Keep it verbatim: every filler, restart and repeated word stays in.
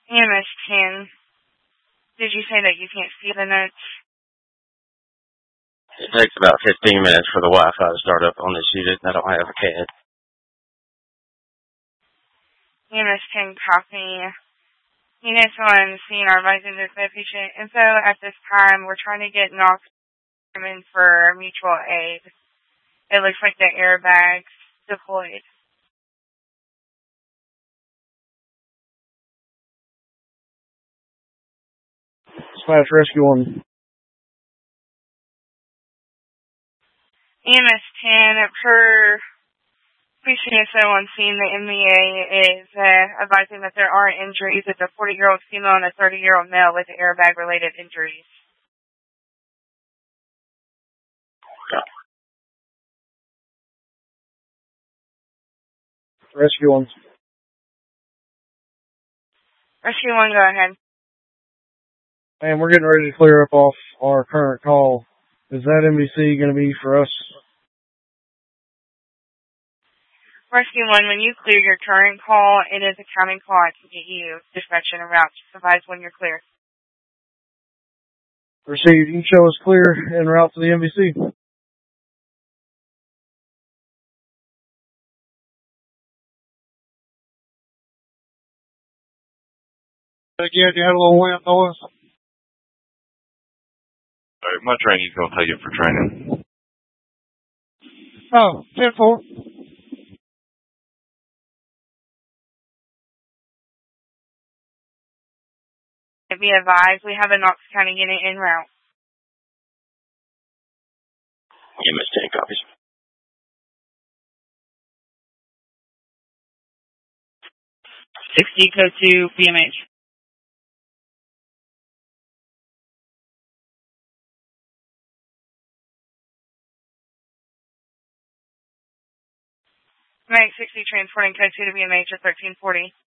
E M S ten. Did you say that you can't see the notes? It takes about fifteen minutes for the Wi-Fi to start up on this unit, and I don't have a C A D. E M S ten copy. Units on scene are advising there's no patient info at this time. We're trying to get Knox in for mutual aid. It looks like the airbags deployed. Dispatch rescue one. E M S ten, per P C S O on scene, the M V A is uh, advising that there are injuries. It's a forty-year-old female and a thirty-year-old male with airbag-related injuries. Rescue one. Rescue one, go ahead. And we're getting ready to clear up off our current call. Is that M V C going to be for us? Rescue one, when you clear your current call, it is a counting call. I can get you dispatch and a route. Just advise when you're clear. Received. You can show us clear en route to the M V C. Again, you had a little wind noise. Alright, my training's gonna tell you for training. Oh, ten four. Be advised, we have a Knox County unit en route. E M S ten copies. sixty, code two, B M H. Mag sixty transporting code two to B M H at thirteen forty.